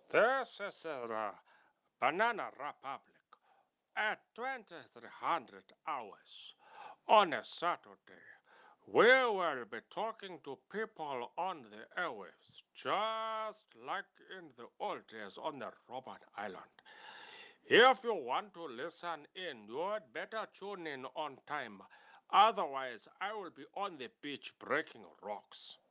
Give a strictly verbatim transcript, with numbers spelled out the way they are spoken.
This is the Banana Republic at twenty-three hundred hours on a Saturday. We will be talking to people on the airwaves, just like in the old days on the Robert Island. If you want to listen in, you'd better tune in on time. Otherwise, I will be on the beach breaking rocks.